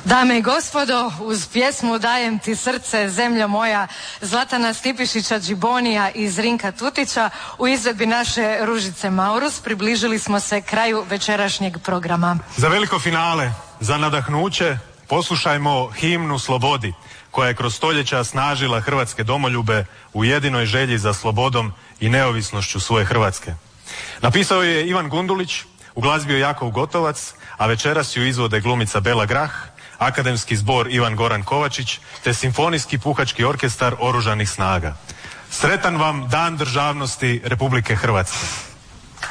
Dame i gospodo, uz pjesmu Dajem ti srce, zemljo moja, Zlatana Stipišića Džibonija i Zrinka Tutića u izvedbi naše Ružice Maurus približili smo se kraju večerašnjeg programa. Za veliko finale, za nadahnuće, poslušajmo himnu Slobodi, koja je kroz stoljeća snažila hrvatske domoljube u jedinoj želji za slobodom i neovisnošću svoje Hrvatske. Napisao je Ivan Gundulić, uglazbio Jakov Gotovac, a večeras ju izvode glumica Bela Grah, akademski zbor Ivan Goran Kovačić te simfonijski puhački orkestar Oružanih snaga. Sretan vam Dan državnosti Republike Hrvatske.